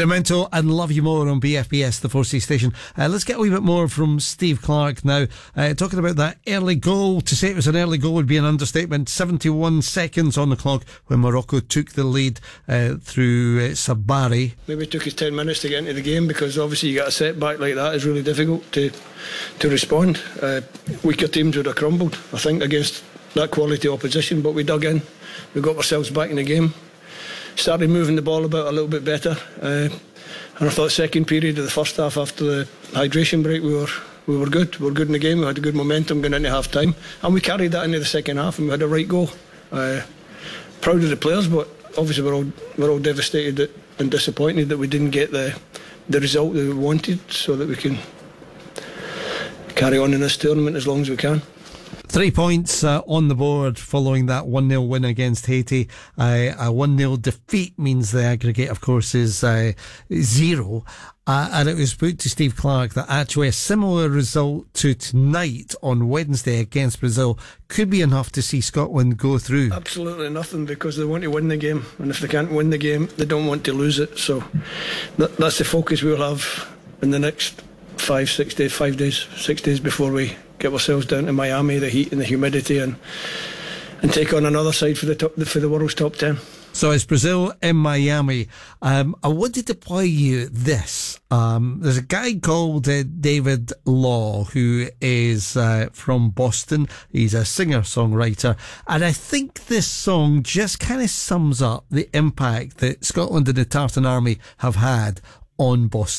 Rudimento and Love You More on BFBS, the 4C station. Let's get a wee bit more from Steve Clarke now. Talking about that early goal. To say it was an early goal would be an understatement. 71 seconds on the clock when Morocco took the lead through Sabari. Maybe it took us 10 minutes to get into the game, because obviously you got a setback like that, it's really difficult to respond. Weaker teams would have crumbled, I think, against that quality opposition, but we dug in, we got ourselves back in the game, started moving the ball about a little bit better, and I thought second period of the first half, after the hydration break, we were good. We were good in the game. We had a good momentum going into half time, and we carried that into the second half, and we had a right goal. Proud of the players, but obviously we're all devastated and disappointed that we didn't get the result that we wanted, so that we can carry on in this tournament as long as we can. 3 points on the board following that 1-0 win against Haiti. A 1-0 defeat means the aggregate, of course, is 0. And it was put to Steve Clarke that actually a similar result to tonight on Wednesday against Brazil could be enough to see Scotland go through. Absolutely nothing, because they want to win the game, and if they can't win the game, they don't want to lose it. So that's the focus we'll have in the next 6 days before we get ourselves down to Miami, the heat and the humidity, and take on another side for the world's top 10. So it's Brazil in Miami. I wanted to play you this. There's a guy called David Law, who is from Boston. He's a singer-songwriter, and I think this song just kind of sums up the impact that Scotland and the Tartan Army have had on Boston.